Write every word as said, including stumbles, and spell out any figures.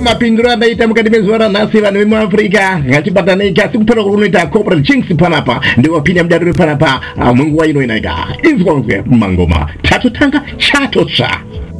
mapindura adaita mukati mezora nasi vanhu vemu Africa ngachibatanika sikupera kunoita corporate jinx panapa ndio wapinda mdaduro panapa mungu wa ino inaika inzwa mangoma tatu tanga chato cha